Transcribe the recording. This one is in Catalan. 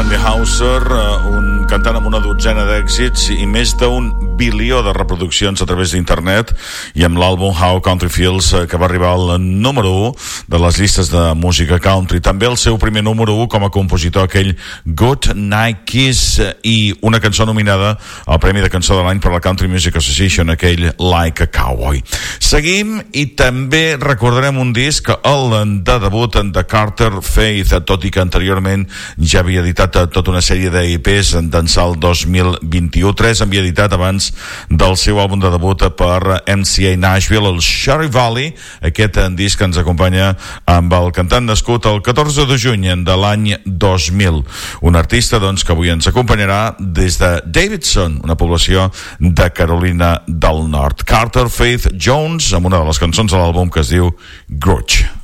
Randy Houser, un cantant amb una dotzena d'èxits i més d'un bilió de reproduccions a través d'internet, i amb l'àlbum How Country Feels, que va arribar al número 1 de les llistes de música country. També el seu primer número 1 com a compositor, aquell Good Night Kiss, i una cançó nominada al Premi de Cançó de l'Any per la Country Music Association, aquell Like a Cowboy. Seguim i també recordarem un disc, el de debut de Carter Faith, tot i que anteriorment ja havia editat tota una sèrie d'EPs d'ençà el 2021. 3 havia editat abans del seu àlbum de debut per MCA Nashville, el Cherry Valley, aquest disc que ens acompanya amb el cantant nascut el 14 de juny de l'any 2000. Un artista, doncs, que avui ens acompanyarà des de Davidson, una població de Carolina del Nord. Carter Faith Jones, amb una de les cançons de l'àlbum que es diu Grudge.